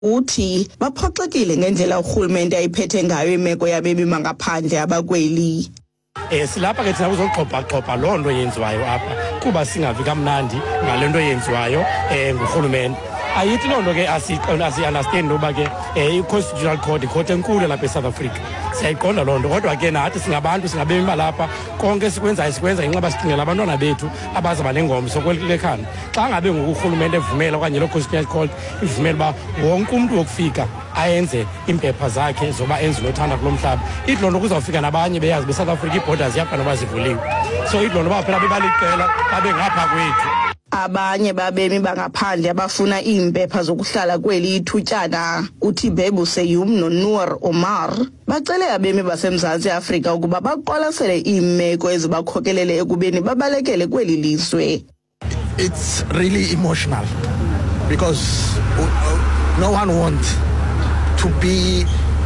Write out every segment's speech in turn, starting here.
uthi baphoxekile ngendlela urhulumente ayiphethe ngayo imeko yabemi bangaphandle abakweli. Silapha ke thina kuzoxhopha loo nto yenziwayo apha kuba singavi kamnandi ngale nto yenziwayo ngurhulumente. Ayithi loo nto ke asi-understand noba ke i-Constitutional Court ikhothi enkulu lapha eSouth Africa. Siyayiqonda loo nto, kodwa ke nathi singabantu singabemi balapha konke sikwenza ngenxa sicingela abantwana bethu abazaba nengomso kweli khanda. Xa ngabe ngoku urhulumente evumela okanye lo Constitutional Court ivumela uba wonke umntu wokufika ayenze impepha zakhe zoba enze nothanda kulo mhlaba, ithi loo nto kuzawufika nabanye beyazi beSouth Africa ii-borders yapha noba zivuliwe. So ithi loo nto baphela bebaliqela babe ngapha kwethu. Abanye babemi bangaphandle abafuna iimpepha zokuhlala kweli ithutyana uThibhebu Seyum noNoor Omar bacele abemi baseMzantsi Afrika ukuba baqwalasele iimeko ezibakhokelele ekubeni babalekele kweli lizwe. It's really emotional because no one wants to be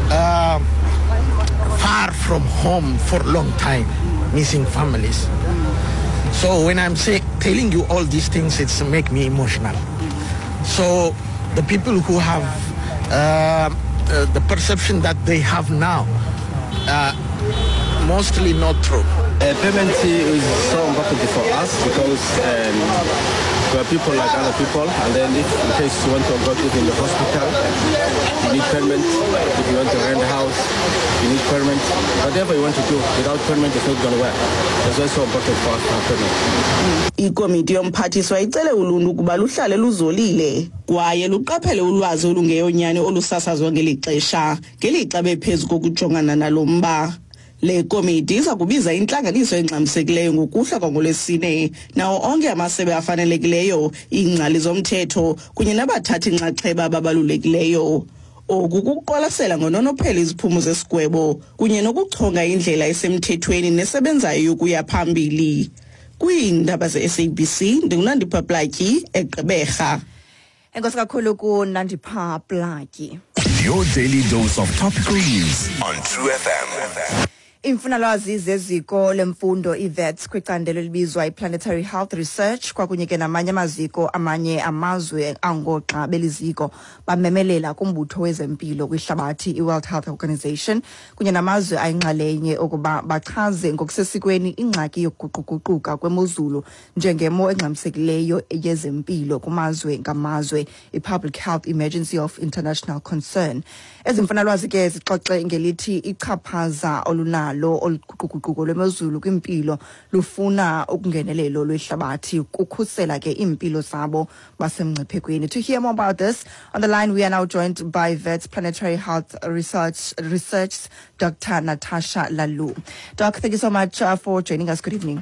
far from home for a long time, missing families. So when I'm telling you all these things, it's make me emotional. So the people who have the perception that they have now, mostly not true. Payment is so important for us because we are people like other people, and then if in case you want to go to the hospital, you need payment. If you want to rent a house, you need payment. Whatever you want to do without payment, it's not going to work. That's why it's so important for us to have payment. Ikomiti yomphathiswa icele uluntu ukuba luhlale luzolile kwaye luqaphele ulwazi olungeyonyani olusasazwa ngeli xesha ngelixa bephezu kokujongana nalo mba. Le komiti iza kubiza intlanganiso engxamisekileyo ngokuhla kwangoLwesine nawo onke amasebe afanelekileyo, iingcali zomthetho kunye nabathathi nxaxheba ababalulekileyo. Oku kuqwalasela ngononophela iziphumo zesigwebo kunye nokuchonga indlela esemthethweni nesebenzayo yokuya phambili. Kwiindaba ze-SABC, ndinguNandipha Plaatji, eGqeberha. Enkosi kakhulu kuNandipha Plaatji. Your daily dose of topical news on True FM. Imfunalwazi zeziko lemfundo iVets kwicandelo libizwa iPlanetary Health Research kwakunye ke namanye amaziko amazwe angoxa beliziko bamemelela kumbutho wezempilo kwihlabathi iWorld Health Organization kunye namazwe ayinxalenye ukuba bachaze ngokusesikweni ingxaki yokuguquguquka kwemozulu njengemo engxamisekileyo yezempilo kumazwe ngamazwe, iPublic Health Emergency of International Concern. Ezimfunalwazi ke zixoxe ngelithi ichaphaza olunalo oluguquguquko lwemozulu kwimpilo lufuna ukungenelelo lwehlabathi kukhusela ke impilo zabo basemngciphekweni. To hear more about this, on the line we are now joined by Vets Planetary Health Research Dr. Natasha Lalu. Doc, thank you so much for joining us. Good evening.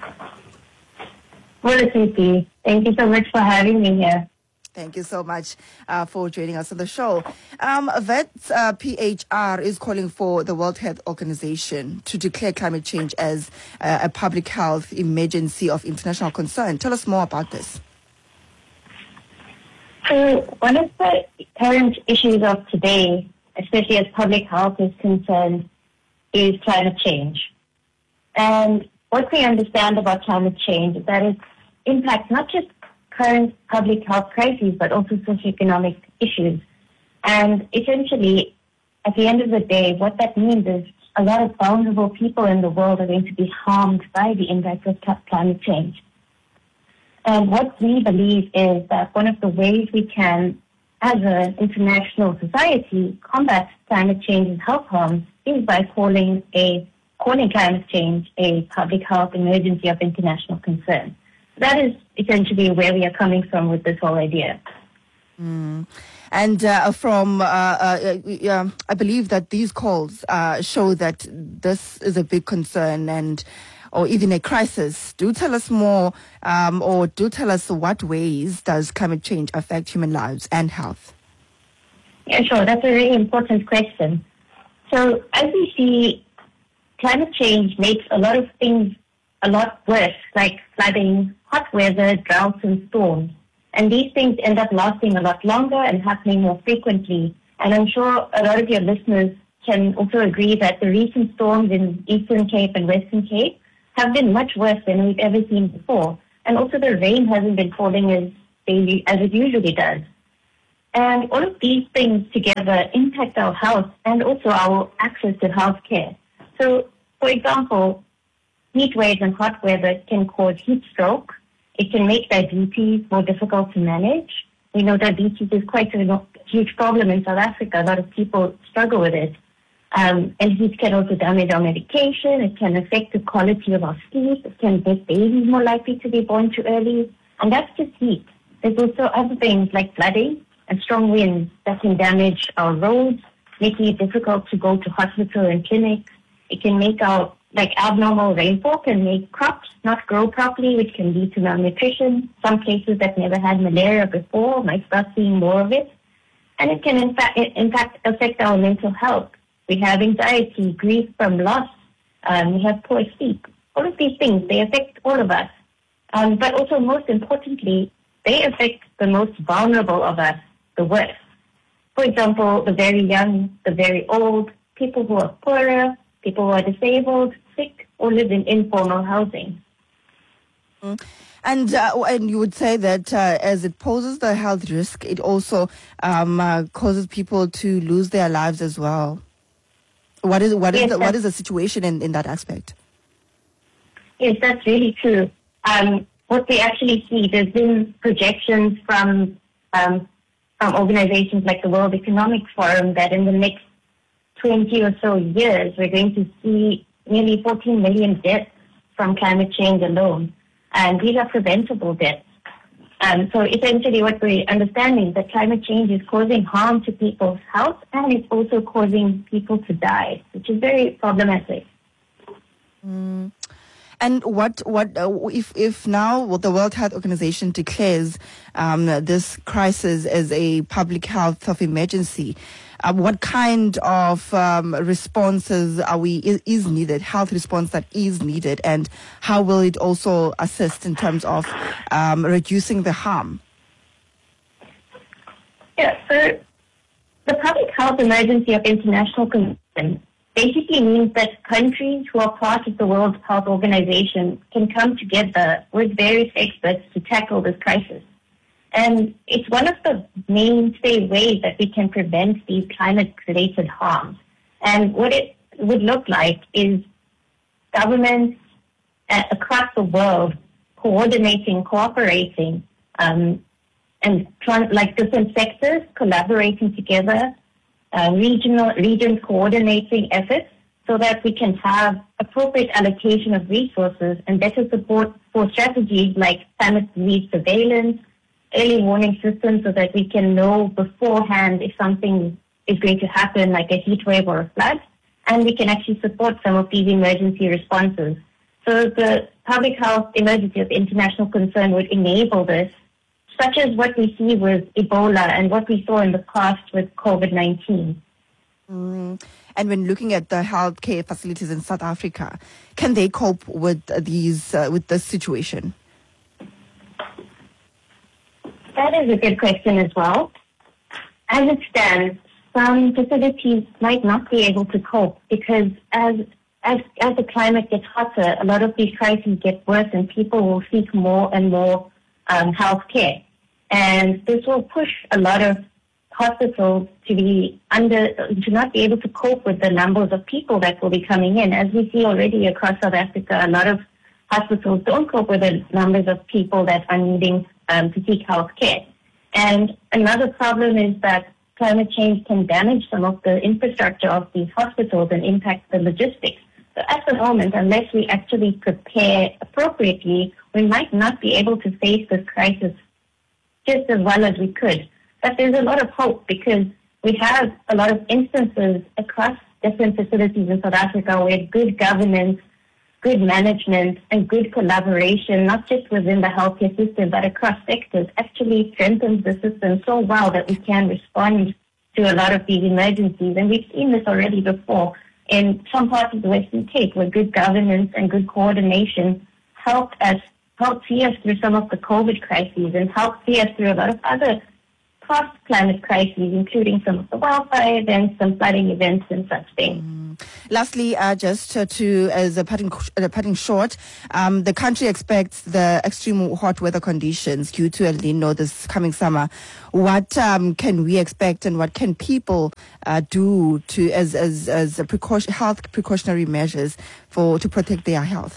Well, thank you so much for having me here. Thank you so much for joining us on the show. Vets PHR is calling for the World Health Organization to declare climate change as a public health emergency of international concern. Tell us more about this. So one of the current issues of today, especially as public health is concerned, is climate change. And what we understand about climate change is that it impacts not just current public health crises, but also socioeconomic issues. And essentially, at the end of the day, what that means is a lot of vulnerable people in the world are going to be harmed by the impact of climate change. And what we believe is that one of the ways we can, as an international society, combat climate change and health harms is by calling climate change a public health emergency of international concern. That is essentially where we are coming from with this whole idea. And I believe that these calls show that this is a big concern or even a crisis. Do tell us more, or do tell us what ways does climate change affect human lives and health? Yeah, sure. That's a really important question. So as we see, climate change makes a lot of things a lot worse, like flooding, hot weather, droughts, and storms. And these things end up lasting a lot longer and happening more frequently. And I'm sure a lot of your listeners can also agree that the recent storms in Eastern Cape and Western Cape have been much worse than we've ever seen before. And also the rain hasn't been falling as it usually does. And all of these things together impact our health and also our access to health care. So, for example, heat waves and hot weather can cause heat stroke. It can make diabetes more difficult to manage. We know diabetes is quite a huge problem in South Africa. A lot of people struggle with it. And heat can also damage our medication. It can affect the quality of our sleep. It can make babies more likely to be born too early. And that's just heat. There's also other things like flooding and strong winds that can damage our roads, making it difficult to go to hospital and clinics. It can make abnormal rainfall can make crops not grow properly, which can lead to malnutrition. Some places that never had malaria before might start seeing more of it. And it can in fact affect our mental health. We have anxiety, grief from loss. We have poor sleep. All of these things, they affect all of us. But also, most importantly, they affect the most vulnerable of us the worst. For example, the very young, the very old, people who are poorer, people who are disabled, sick, or live in informal housing. And you would say that as it poses the health risk, it also causes people to lose their lives as well. What is the situation in that aspect? Yes, that's really true. What we actually see, there's been projections from organizations like the World Economic Forum that in the next 20 or so years, we're going to see nearly 14 million deaths from climate change alone. And these are preventable deaths. So essentially what we're understanding is that climate change is causing harm to people's health and it's also causing people to die, which is very problematic. And what if now the World Health Organization declares this crisis as a public health of emergency? What kind of responses is needed? Health response that is needed, and how will it also assist in terms of reducing the harm? Yeah, so the public health emergency of international concern basically means that countries who are part of the World Health Organization can come together with various experts to tackle this crisis. And it's one of the mainstay ways that we can prevent these climate-related harms. And what it would look like is governments across the world coordinating, cooperating, and different sectors collaborating together, regions coordinating efforts so that we can have appropriate allocation of resources and better support for strategies like climate disease surveillance, early warning systems so that we can know beforehand if something is going to happen, like a heat wave or a flood, and we can actually support some of these emergency responses. So the public health emergency of international concern would enable this, such as what we see with Ebola and what we saw in the past with COVID-19. And when looking at the healthcare facilities in South Africa, can they cope with with this situation? That is a good question as well. As it stands, some facilities might not be able to cope because as the climate gets hotter, a lot of these crises get worse and people will seek more and more health care. And this will push a lot of hospitals to not be able to cope with the numbers of people that will be coming in. As we see already across South Africa, a lot of hospitals don't cope with the numbers of people that are needing to seek health care. And another problem is that climate change can damage some of the infrastructure of these hospitals and impact the logistics. So at the moment, unless we actually prepare appropriately, we might not be able to face this crisis just as well as we could. But there's a lot of hope because we have a lot of instances across different facilities in South Africa where good governance, good management, and good collaboration, not just within the healthcare system, but across sectors, actually strengthens the system so well that we can respond to a lot of these emergencies. And we've seen this already before in some parts of the Western Cape where good governance and good coordination helped see us through some of the COVID crises and helped see us through a lot of other past climate crises, including some of the wildfire events, some flooding events, and such things. Lastly, just as a parting short, the country expects the extreme hot weather conditions due to El Nino this coming summer. What can we expect, and what can people do to as a health precautionary measures to protect their health?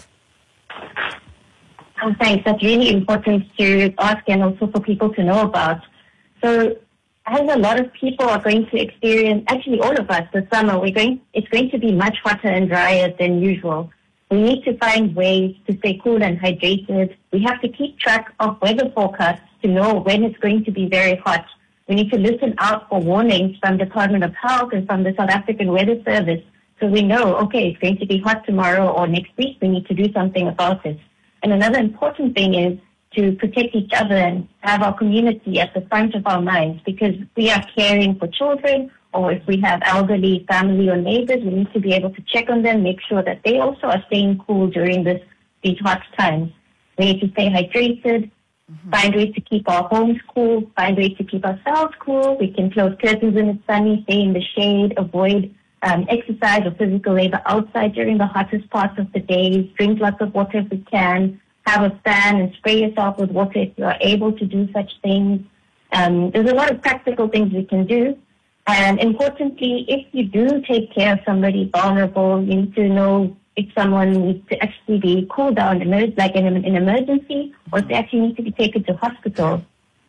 Thanks. That's really important to ask and also for people to know about. So, as a lot of people are going to experience, actually all of us this summer, it's going to be much hotter and drier than usual. We need to find ways to stay cool and hydrated. We have to keep track of weather forecasts to know when it's going to be very hot. We need to listen out for warnings from the Department of Health and from the South African Weather Service, so we know, okay, it's going to be hot tomorrow or next week. We need to do something about it. And another important thing is to protect each other and have our community at the front of our minds, because we are caring for children, or if we have elderly family or neighbors, we need to be able to check on them, make sure that they also are staying cool during these hot times. We need to stay hydrated, find ways to keep our homes cool, find ways to keep ourselves cool. We can close curtains when it's sunny, stay in the shade, avoid exercise or physical labor outside during the hottest parts of the day, drink lots of water if we can, have a fan and spray yourself with water if you are able to do such things. There's a lot of practical things we can do. And importantly, if you do take care of somebody vulnerable, you need to know if someone needs to actually be cooled down, like in an emergency, or if they actually need to be taken to hospital.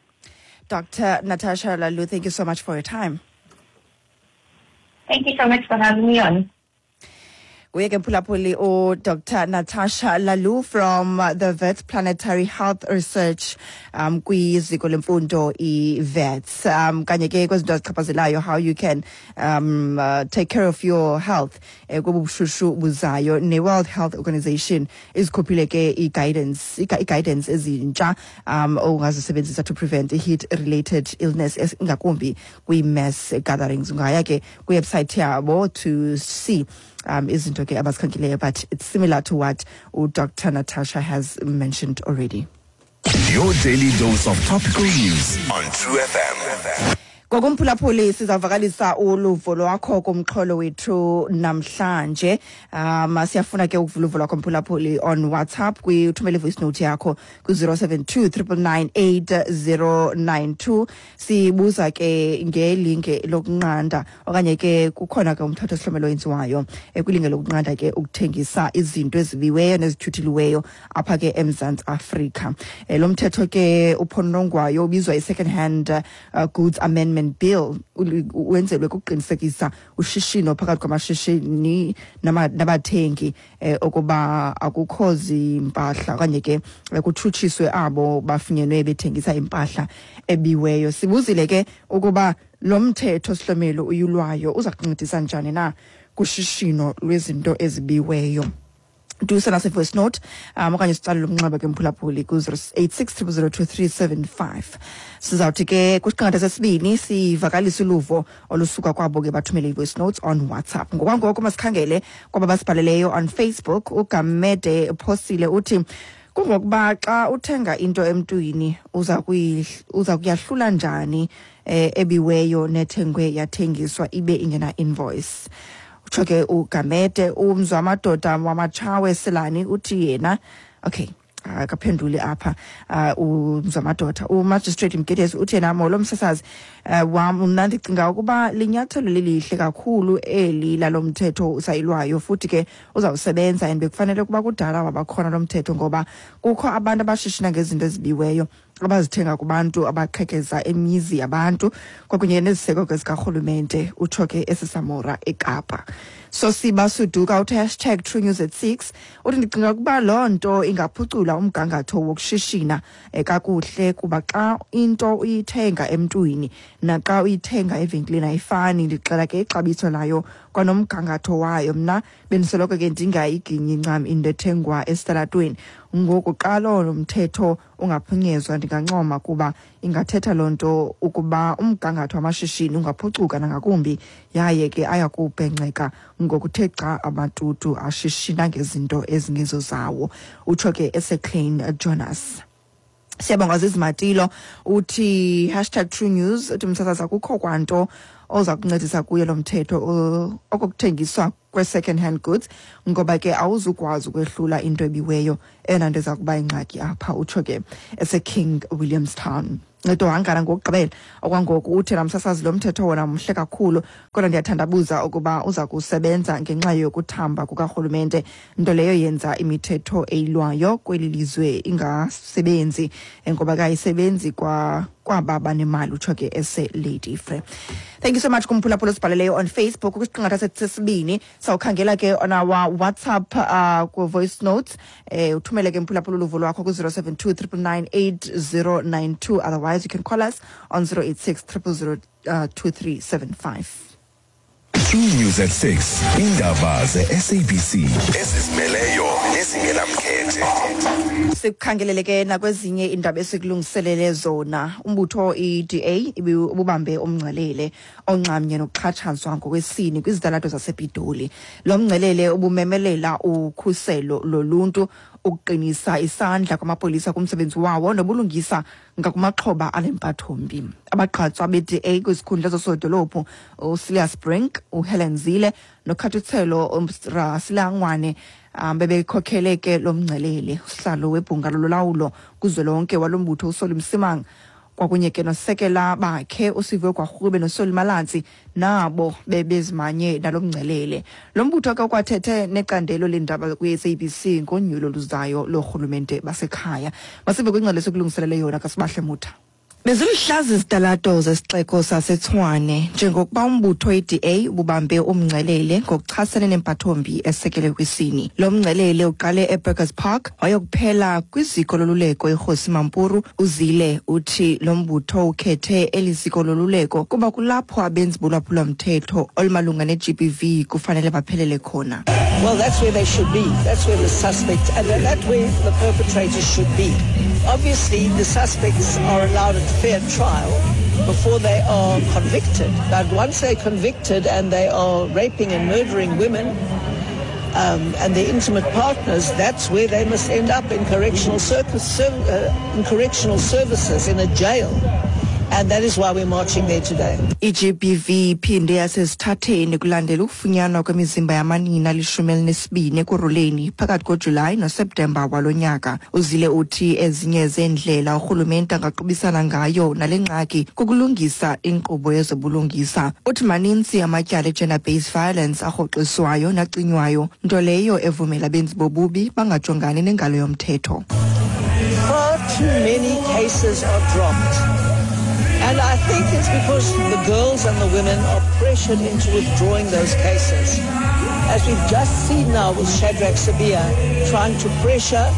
Dr. Natasha Lalu, thank you so much for your time. Thank you so much for having me on. Dr. Natasha Lalu from the Vets Planetary Health Research kwiziko lemfundo i-Vets. Kanye ke kwezinto ezichaphazelayo how you can take care of your health kubushushu buzayo. Ne-World Health Organization izikhuphile ke i-guidance ezintsha ongazisebenzisa to prevent heat related illness ngakumbi kwi-mass gatherings. Ungaya ke kwi-website yabo to see izinto ke abazikhankileyo, but it's similar to what Dr. Natasha has mentioned already. Your daily dose of topical news on True FM. Ngokumphulaphuli sizavakalisa uluvo lwakho kumxholo wethu namhlanje. Siyafuna ke ukuvula uluvo lwakho mphulaphuli on WhatsApp thumele voice note yakho ku 0729988092. Sibuza ke ngelinge lokunqanda okanye ke kukhona ke umthetho sihlomelo wenziwayo kwilinge lokunqanda ke ukuthengisa izinto ezibiweyo nezithuthiliweyo apha ke eMzantsi Afrika. Lo mthetho ke uphonongwayo ubizwa i-Second Hand Goods Amendment Bill wenzelwe ukuqinisekisa ushishino phakathi kwamashishini nabathengi ukuba akukho zimpahla okanye ke kuthutshiswe abo bafunyenwe bethengisa impahla ebiweyo. Sibuzile ke ukuba lo mthetho sihlomelo uyulwayo uza kuncedisa njani na kushishino lwezinto ezibiweyo. Do send us a voice note okanye sicalele umnxeba ke mphulaphuli ku 0860023775. Sizawuthi ke kusiqingatha sesibini sivakalisa uluvo olusuka kwabo ke bathumele voice notes on WhatsApp. Ngokwangoko masikhangele kwaba basibhaleleyo on Facebook. uGamede Phosile uthi kungokuba xa uthenga into emntwini uza kuyahlula njani ebiweyo nethengwe yathengiswa ibe ingena invoice. Uchoke uGamede umzwamadoda wamachawe Selani uthi yena okay akaphenduli apha umzwamadoda uMagistrate Mgedezi uthi yena molo msasazi mna ndicinga ukuba linyathelo lelihle kakhulu eli lalomthetho usayilwayo futhi ke uzawusebenza and bekufanele kuba kudala wabakhona lomthetho ngoba kukho abantu abashishina ngezinto ezibiweyo abazithenga kubantu abaqhekeza emizi yabantu kwakunye neziseko zikaRhulumente uchoke esisamora eKapa. So Sibasuduka uthi #TrueNews@6 uthi ndicinga ukuba lonto ingaphucula umgangatho wokushishina kakuhle kuba xa into uyithenga emntwini naxa uyithenga evenkileni ayifani. Ndixela ke ixabiso layo kwanomgangatho wayo. Mna bendisoloko ke ndingayiginyi ncam into ethengwa esitalatweni. Ngoku xa lo mthetho ungaphunyezwa ndingancoma kuba ingathetha lonto ukuba umgangatho wamashishini ungaphucuka nangakumbi yaye ke ayakubhengxeka ngokuthe xa amatutu ashishina ngezinto ezingezo zawo. Utsho ke eseClain Jonas. Siyabonga zizimatilo uthi #TrueNews uthi msasaza kukho kwanto oza kuncedisa kuye lo mthetho okukuthengiswa kwe-second hand goods ngoba ke awuzukwazi ukwehlula into ebiweyo ena nto eza kuba ingxaki apha utsho ke ese-King Williamstown. Ncedo wangana ngokugqibela okwangoku uthi namsasazi lo mthetho wona mhle kakhulu kodwa ndiyathandabuza ukuba uza kusebenza ngenxa yokuthamba kukarhulumente nto leyo yenza imithetho eyilwayo kweli lizwe ingasebenzi ngoba kayisebenzi kwaba banemali utsho ke ese-Lady Frey. Thank you so much kumphulaphula sibhaleleyo on Facebook kwisiqingatha sesibini sawukhangela ke on our WhatsApp ku voice notes uthumele ke mphulaphula uluvo lwakho ku 0723998092 otherwise you can call us on 0860002375. True News at 6 indaba ze-SABC ezizimeleyo nezingenamkhethe. Sikhangelele ke nakwezinye indaba esikulungiselele zona. Umbutho i-DA ububambe omngcelele oncamnye nokuxhatshazwa ngokwesini kwizitalato zasePitoli. Lo mngcelele ubumemelela ukhuselo loluntu ukuqinisa isandla kwamapolisa kumsebenzi wawo nobulungisa ngakumaxhoba alembathombi. Abaqhatswa be-DA kwisikhundla sosodolophu uSilias Brink, uHelen Zille noKhathuthelo Rasilangwane bebekhokhele ke lo mngcelele. Usihlalo webhunga lolawulo kuzwelonke walombutho uSoli Msimang kwakunye ke nosekela bakhe uSiviwe Gwarhube noSoli Malansi nabo bebezimanye nalo mngcelele. Lo mbutho ke kwathethe necandelo lendaba kwi-SABC ngonyulo luzayo lorhulumente basekhaya. Masibe kwingcele sokulungiselela yona kaSibahle Mutha. Bezimhlazi izitalato zesixeko saseTshwane njengokuba umbutho i-DA ububambe umngcelele ngokuchasene nempathombi esekele kwisini. Lo mngcelele uqale eBurgers Park wayokuphela kwiziko loluleko iRhosi Mampuru. Uzile uthi lo mbutho ukhethe eliziko loluleko kuba kulapho abenzi bolwaphulo mthetho olumalunga ne-GBV kufanele baphelele khona. Well, that's where they should be. That's where the suspects, and that's where the perpetrators should be. Obviously, the suspects are allowed a fair trial before they are convicted. But once they're convicted and they are raping and murdering women and their intimate partners, that's where they must end up in correctional services, in a jail. And that is why we're marching there today. I-GBV phinde yasesithatheni kulandela ukufunyanwa kwemizimba yamanina 12 kuruleni phakathi koJulayi noSeptemba walonyaka. Uzile uthi ezinye zendlela urhulumente angaqubisana ngayo nale ngxaki kukulungisa inkqubo yezobulungisa. Uthi maninzi amatyala gender-based violence arhoxiswayo nacinywayo nto leyo evumela abenzi bobubi bangajongani nengalo yomthetho. Far too many cases are dropped. And I think it's because the girls and the women are pressured into withdrawing those cases. As we've just seen now with Shadrach Sabia trying to pressure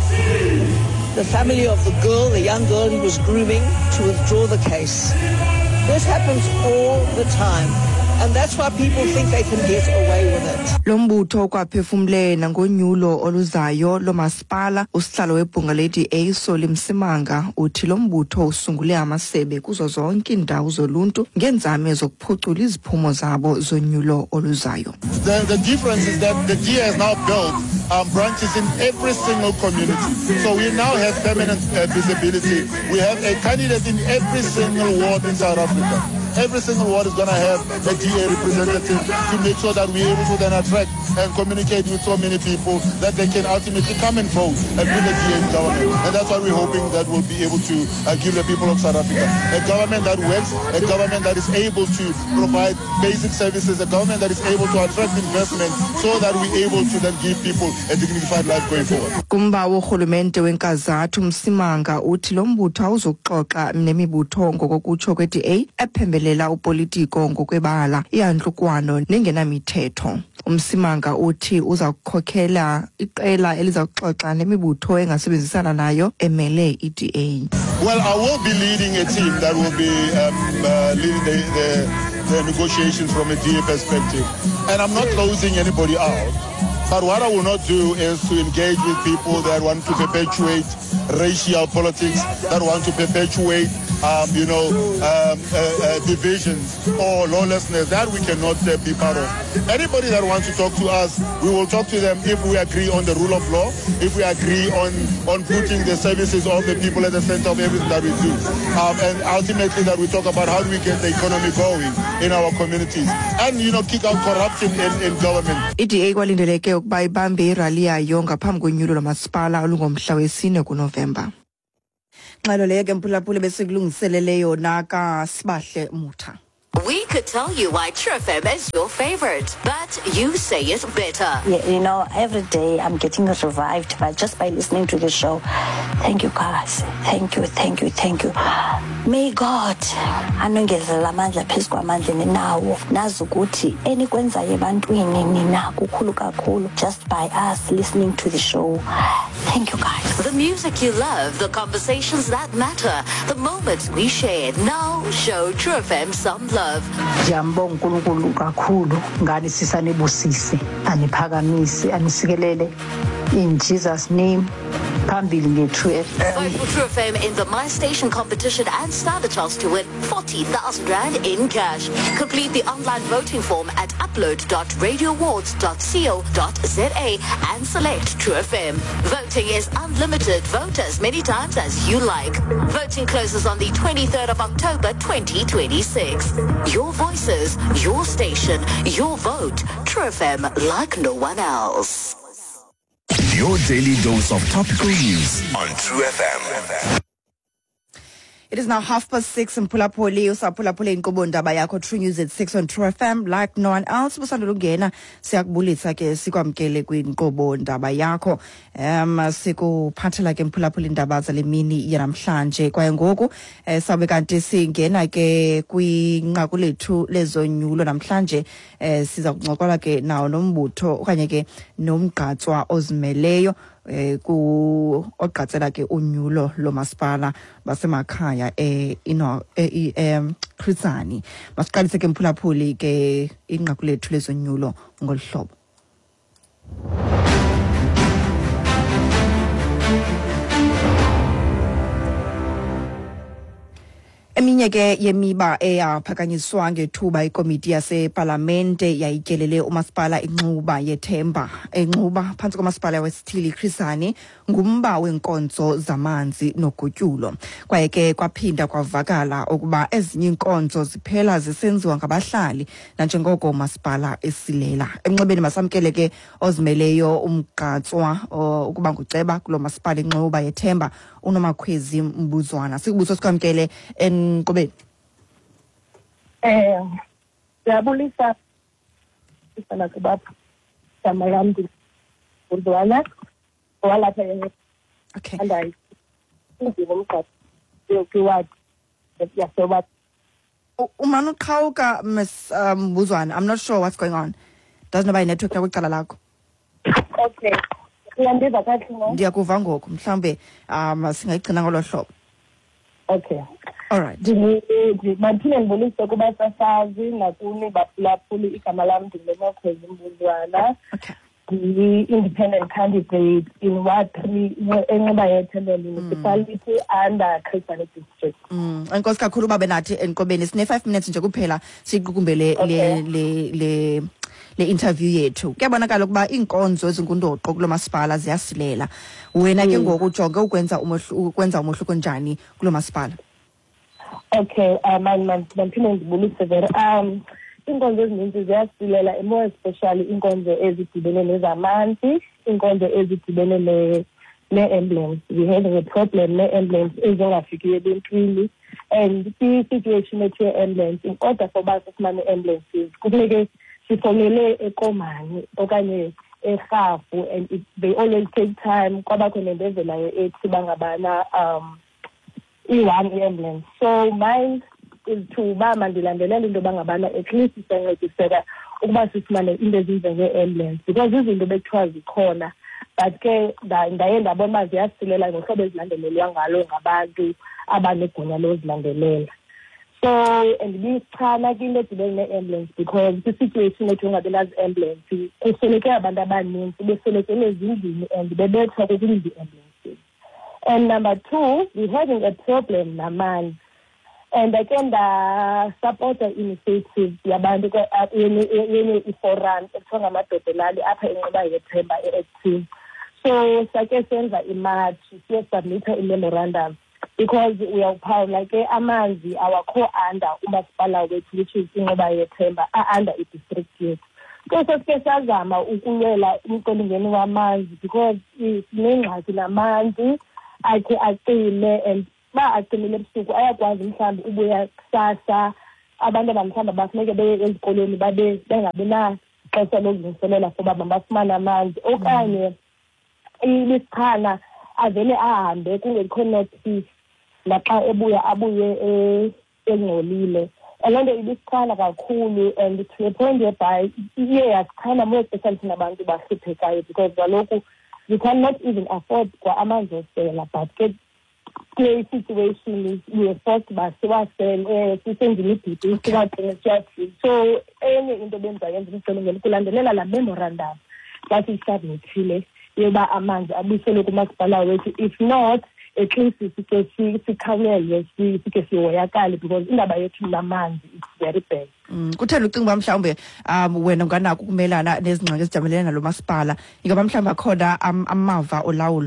the family of the girl, the young girl he was grooming, to withdraw the case. This happens all the time. And that's why people think they can get away with it. Lo mbutho kwaphefumlena ngonyulo oluzayo lomasipala. Usihlalo webhunga le-DA Soli Msimanga uthi lo mbutho usungule amasebe kuzo zonke indawo zoluntu ngenzame zokuphucula iziphumo zabo zonyulo oluzayo. The difference is that the DA has now built branches in every single community. So we now have permanent visibility. We have a candidate in every single ward in South Africa. Every single ward is going to have a DA representative to make sure that we're able to then attract and communicate with so many people that they can ultimately come and vote and put the DA in government. And that's what we're hoping that we'll be able to give the people of South Africa. A government that works, a government that is able to provide basic services, a government that is able to attract investment so that we're able to then give people a dignified life going forward. Kumba urhulumente wenkazathu Msimanga uthi lo mbutho awuzokuxoxa nemibutho ngokokutsho kwe-DA ephembelela upolitiko ngokwebala iyantlukwano nengenamithetho. Umsimanga uthi uza kukhokhela iqela eliza kuxoxa nemibutho engasebenzisana nayo emele i-DA. Well, I will be leading a team that will be leading the negotiations from a DA perspective. And I'm not closing anybody out. But what I will not do is to engage with people that want to perpetuate racial politics, that want to perpetuate divisions or lawlessness. That we cannot be part of. Anybody that wants to talk to us, we will talk to them if we agree on the rule of law, if we agree on putting the services of the people at the center of everything that we do. And ultimately that we talk about how do we get the economy going in our communities and, kick out corruption in government. I-DA kwalindeleke ukuba ibambe irali yayo ngaphambi konyulo lwamasipala olungomhla wesine kuNovemba. Xalo leyo ke mphulaphula besekulungiselele yona kaSibahle Mutha. We could tell you why True FM is your favorite, but you say it better. Yeah, every day I'm getting revived just by listening to the show. Thank you, guys. Thank you. May God anongezela amandla phezu kwamandla ninawo nazi ukuthi enikwenzayo ebantwini nina kukhulu kakhulu just by us listening to the show. Thank you, guys. The music you love, the conversations that matter, the moments we shared. Now show True FM some love. Jambong uNkulunkulu kakhulu ngani sisanibusise aniphakamise anisikelele in Jesus name. Vote for True FM in the My Station competition and stand a chance to win 40,000 Rand in cash. Complete the online voting form at upload.radioawards.co.za and select True FM. Voting is unlimited. Vote as many times as you like. Voting closes on the 23rd of October 2026. Your voices, your station, your vote. True FM like no one else. Your daily dose of topical news on True FM. It is now 6:30 in Phulaphuli. Usaphulaphule inkobondaba yakho True News at 6 on True FM. Like no one else, busandula ungena siyakubulisa ke sikwamkele kwinkobondaba yakho. Sikuphathela ke mphulaphula indaba zale mini yanamhlanje kwaye ngoku sabe kanti singena ke kwinqaku lethu lezonyulo namhlanje siza kuncokola ke nawo nombutho okanye ke nomgqatswa ozimeleyo ku oqatsela ke unyulo lomasipala basemakhaya Chrisani. Masiqalise ke mphulaphuli ke inqaku lethu lezonyulo ngolhlobo. Eminye ke yemiba eyaphakanyiswa ngethuba ikomiti yaseParlamente yayityelele umasipala inxuba yethemba enxuba phantsi komasipala wesithili Chrisani ngumba wenkonzo zamanzi nogutyulo. Kwaye ke kwaphinda kwavakala ukuba ezinye inkonzo ziphela zisenziwa ngabahlali nanjengoko umasipala esilela. Emnxebeni masamkele ke ozimeleyo umgqatswa ukuba nguceba kulo masipala inxuba yethemba uNomakhwezi Mbuzwana. Sikubuso sikwamkele Nkobeni. Yabulisa isana kubapha samayamdi Mbuzwana walapha okay and I ngomqhathi yokiwadi yasoba umano qhawuka Miss Mbuzwana. I'm not sure what's going on. Doesn't know by network nakwicala lakho. Okay. Uyandiva kahle no? Ndiyakuva ngoku mhlambe singayigcina ngolo hlobo. Okay. All right. Manthile ngibulise kuba sasazi nakuni baphulaphuli igama lami ndinomakhwezi Mbuzwana. Okay. Independent candidate in Ward 3 enxuba yethemba municipality under Chrisani district. Enkosi kakhulu babe nathi enkobeni sine 5 minutes nje kuphela siqukumbele le interview yethu. Kuyabonakala ukuba inkonzo ezingundoqo kulo masipala ziyasilela. Wena ke ngoku ujonge ukwenza umahluko njani kulo masipala? Okay, manthile ngibulise very inkonzo ezininzi ziyasilela more especially inkonzo ezidibene nezamanzi, inkonzo ezidibene ne-ambulance. We had a problem ne-ambulance ezingafiki ebantwini and i-situation ethu ye-ambulance in order for us ukufumana ambulances kufuneke sifonele eKomani okanye eRhafu and they always take time kwabakho nendevelayo ethi bangabana i-one ambulance. So mine is to uba mandilandelela into bangabana at least siyancediseka ukuba sifumane into ezinjenge-ambulance because izinto bekuthiwa zikhona but ke ndaye ndabona ziyasilela ngohlobo ezilandelelwa ngalo ngabantu abanegunya lozilandelela. So and ndichana ke into edibene ne-ambulance because kwi-situation ethu ungabi nazi ambulance kusweleke abantu abaninzi beswelekele ezindlini and bebethwa kukwindlu ambulances. And number two, we're having a problem namanzi. and again the support initiative yabantu yene iforum ekuthiwa ngamadodelali apha enqaba yethemba e-active. So sake senza imarch siyosubmitha i-memorandum because we are proud like amanzi our co-under umasipala wethu which is inqaba yethemba under i-district yethu. So sake sazama ukulwela umqolingeni wamanzi because sinengxaki namanzi akhe aqine and ba aqinile ebusuku ayakwazi mhlawumbe ubuya kusasa abantu abamhlawumbe bafuneke beye ezikolweni babe bengabi na xesha lokuzilungiselela kuba bafumana amanzi okanye ilichana avele ahambe kungekho notice naxa abuye engcolile. Loo nto ibisichana kakhulu and to the point whereby iye yasichana more especially nabantu bahluphekayo because kaloku you cannot even afford kwa amanzi osela but ke kule situation is we are forced by siwasele sisenzile ibhithi siwagcine siyathi. So enye into benzayenza umsebenzi kulandelela la memorandum bathi isubmithile yoba amanzi abuyiselwe kumasipala wethu, if not at least sikhawulelwe sike sihoyakale because indaba yethu namanzi it's very bad. Kutheni ucinga uba mhlawumbe wena unganako ukumelana nezingxaki ezijamelene nalo masipala ingaba mhlawumbe akhona amava olawulo?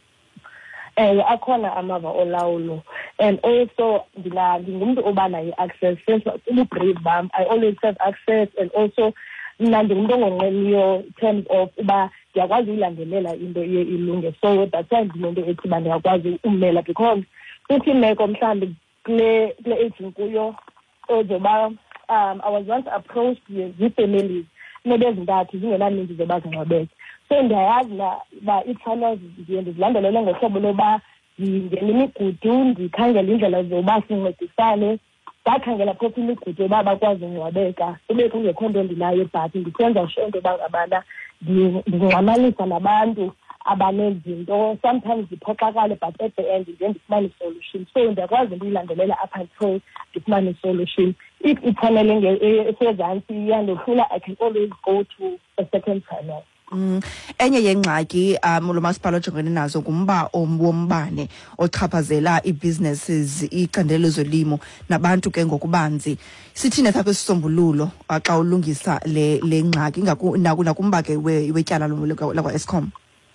Akhona amava olawulo and also ndingumuntu obana i-access ubu-brave bam I always have access and also mna ndingumuntu ongonqeniyo in terms of uba ndiyakwazi uyilandelela into iye ilunge, so that's why ndinento ethi uba ndiyakwazi ummela because ithi imeko mhlawumbi kule age kuyo ozoba I was once approached zii-families nebezintathu zingenaninzi zoba zingcwabeke. So ndiyayazi uba ii-channels ndiye ndizilandelele ngohlobo loba ndingena imigudu ndikhangela indlela zoba sincedisane. Ndakhangela phofu imigudu yoba bakwazi ungcwabeka kube kungekho nto ndinayo but ndikwenza sure into yoba ngabana ndingxamalisa nabantu abanezinto sometimes ziphoxakale but at the end ndiye ndifumane i-solution. So ndiyakwazi ukuyilandelela up until ndifumane i-solution. If i-channel esezantsi iyandohlula I can always go to a second channel. Enye yengxaki lo masipala ojongene nazo ngumba wombane ochaphazela ii-businesses icandelo lezolimo nabantu ke ngokubanzi. Sithini thapha isisombululo xa ulungisa le ngxaki nakumba ke wetyala lakwa-Eskom?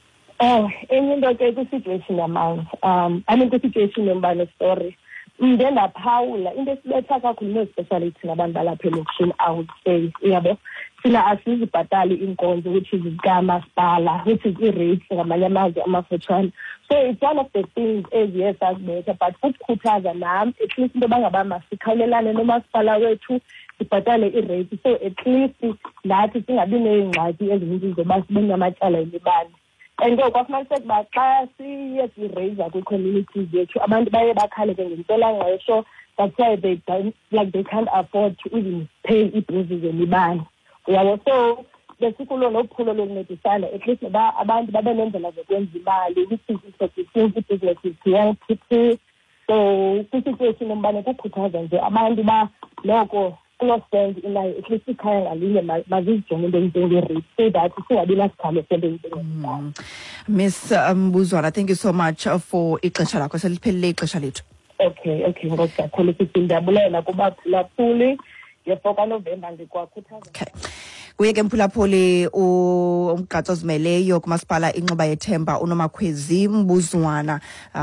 Enye into ke kwi-situation yamanzi kwi-situation yombane story nde ndaphawula into esibetha kakhulu especially thina abantu balapha elokishini I would say yabo thina asizibhatali inkonzo which is zikamasipala which is i-rates ngamanye amazwi amafutshane. So it's one of the things eziye sazibetha but ukukhuthaza nam at least into bangaba masikhawulelane nomasipala wethu sibhatale i-rates so at least nathi singabi neengxaki ezininzi zoba sibe namatyala emibane. And kwafumaniseka uba xa siye siraiza kwii-communities yethu abantu baye bakhale ke ngentswelangqesho that's why they can't afford to even pay ii-bills zemibane. Uyabo, so besikulo nophulo lokuncedisana at least noba abantu babe nendlela zokwenza imali which is introducing ii-businesses to young people. So kwi-situation yombane kukhuthaza nje abantu ba noko kuloo stand inayo at least ikhaya ngalinye mazizijonge into ezinjenge-rate so that singabi nasikhalo sento ezinjenge. Miss Mbuzwana, thank you so much for ixesha lakho, seliphelile ixesha lethu. Okay ngoku kakhulu sithi ndiyabulela kubaphulaphuli nge-4 kaNovemba ndikwakhuthaza. Okay. Kuye ke mphulaphuli umgqatso ozimeleyo kumasipala inqaba yethemba uNomakhwezi Mbuzwana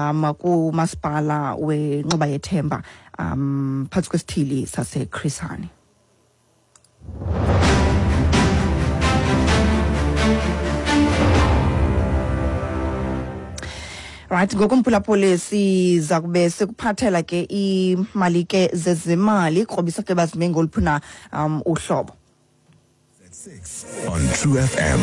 kumasipala wenqaba yethemba phantsi kwesithili saseChris Hani. Right, ngokumphulaphuli siza kube sikuphathela ke imali ke zezimali krobisa ke bazime ngoluphuna uhlobo. On True FM.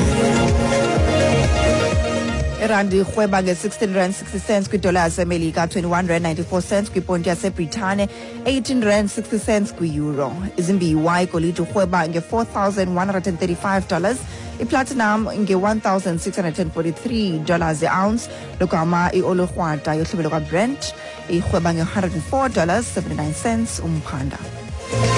Irandi rhweba nge-R16.60 kwidola yasemelika, R21.94 kwiponti yaseBritane, R18.60 kwi-euro. Izimbiwa igolide rhweba nge-$4,135, iplatinum nge-$1,643 i-ounce, lokama iolorhwada yohlobo lukwa-Brent irhweba nge-$104.79 umphanda.